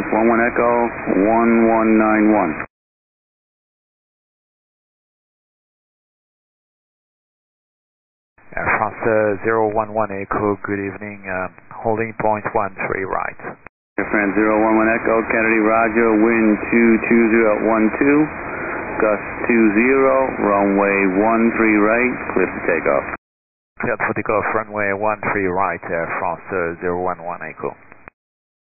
France 11 Echo 1191. Air France 011 Echo, good evening, holding point 13 right. Air France 011 Echo, Kennedy Roger, wind 220 at 12, gust 20, runway 13 right, clear for takeoff. Cleared for takeoff, runway 13 right, Air France 011 Echo.